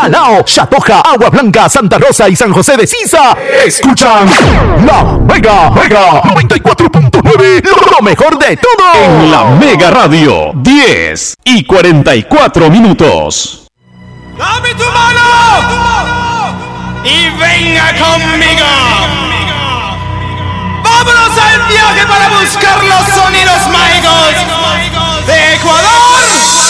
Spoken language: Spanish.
Alao, Chatoja, Agua Blanca, Santa Rosa y San José de Sisa. Escuchan La Mega 94.9, lo mejor de todo. En la Mega Radio, 10:44. ¡Dame tu mano! ¡Y venga conmigo! ¡Vámonos al viaje para buscar los sonidos más